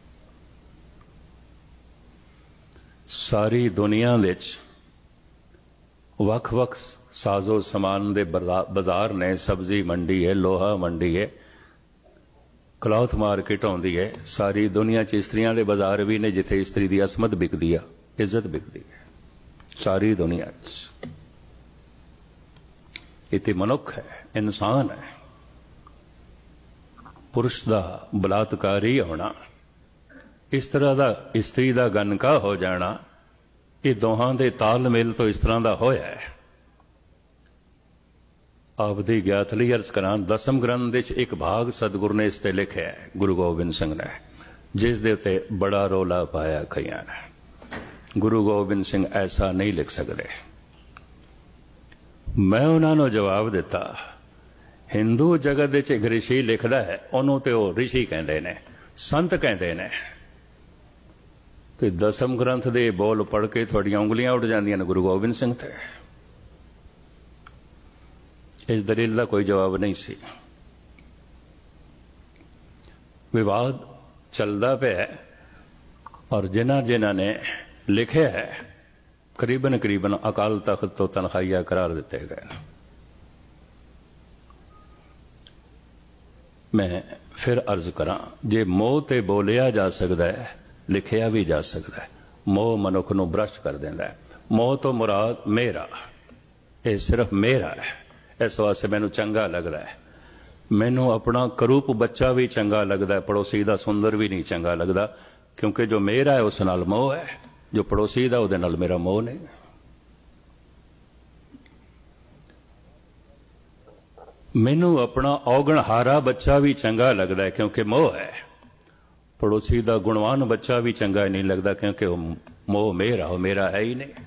सारी दुनिया विच वख-वख साजो समान दे बाजार ने, सब्जी मंडी है, लोहा मंडी है, क्लॉथ मार्केट आउंदी है। सारी दुनिया च इस्त्रियां दे बाजार भी ने जिथे इस्त्री दी असमत बिकदी है, इज्जत बिकदी है, सारी दुनिया च। इते मनुख है, इंसान है। पुरुष दा बलात्कारी होना, इस तरह दा इस्त्री दा गनका हो जाना, ये दोहां दे तालमेल तो इस तरह दा होया है। आपदी ज्ञात लई अर्ज करां, 10वें ग्रंथ विच एक भाग सतगुरु ने इस ते लिखिया है, गुरु गोबिंद सिंह ने, जिस दे उत्ते बड़ा रौला पाया कईयां ने। गुरु गोबिंद सिंह ऐसा नहीं लिख सकते। मैं उन्होंने जवाब दिता, हिंदू जगत विच एक ऋषि लिखदा है, उन्होंने तो ऋषि कहते ने, संत कहते ने, तो 10वें ग्रंथ दे बोल पढ़ के थोड़ियां उंगलियां उठ जांदियां ने गुरु गोबिंद सिंह ते। इस दलील का कोई जवाब नहीं सी। विवाद चलता पिया और जिन्हां ने लिखे है करीबन करीबन अकाल तख्त तो तनखाइया करार दिते गए। मैं फिर अर्ज करा, जे मोह ते बोलिया जा सकता है, लिखिया भी जा सकता है। मोह मनुख नूं भ्रष्ट कर देंदा है। मोह तो मुराद मेरा, ये सिर्फ मेरा है, इस वास्ते मैनू चंगा लगता है। मैनू अपना करूप बच्चा भी चंगा लगता है, पड़ोसी का सुंदर भी नहीं चंगा लगता, क्योंकि जो मेरा है उस नाल मोह है, जो पड़ोसी का उहदे नाल मेरा मोह नहीं। मैनू अपना औगणहारा बच्चा भी चंगा लगता है क्योंकि मोह है। पड़ोसी का गुणवान बच्चा भी चंगा नहीं लगता क्योंकि मोह मेरा है ही नहीं।